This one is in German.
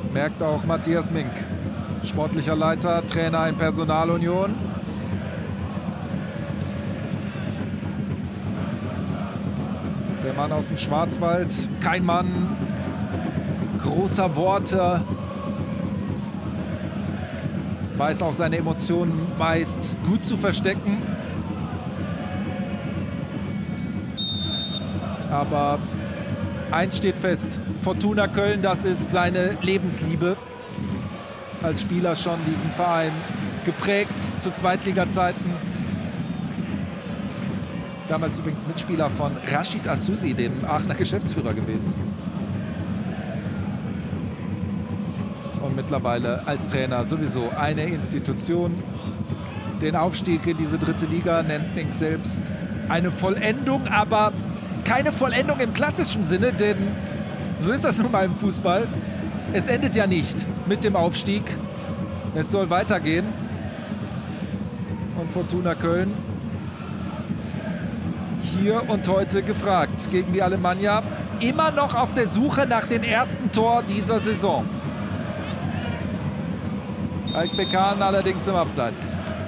Merkt auch Matthias Mink. Sportlicher Leiter, Trainer in Personalunion. Der Mann aus dem Schwarzwald. Kein Mann großer Worte. Weiß auch seine Emotionen meist gut zu verstecken. Aber eins steht fest, Fortuna Köln, das ist seine Lebensliebe. Als Spieler schon diesen Verein geprägt zu Zweitliga-Zeiten. Damals übrigens Mitspieler von Rashid Asusi, dem Aachener Geschäftsführer gewesen. Und mittlerweile als Trainer sowieso eine Institution. Den Aufstieg in diese dritte Liga nennt Mink selbst eine Vollendung, aber keine Vollendung im klassischen Sinne, denn so ist das nun mal im Fußball. Es endet ja nicht mit dem Aufstieg. Es soll weitergehen. Und Fortuna Köln hier und heute gefragt gegen die Alemannia. Immer noch auf der Suche nach dem ersten Tor dieser Saison. Alk Bekan allerdings im Abseits.